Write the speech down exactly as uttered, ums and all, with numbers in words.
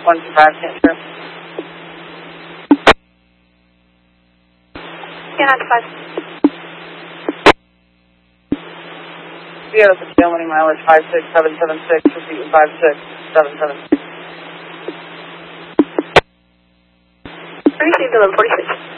one two five, transfer. Yeah, nine two five. Via the tail winning mileage five six seven seven six, proceed with five six seven seven six. Received eleven forty-six.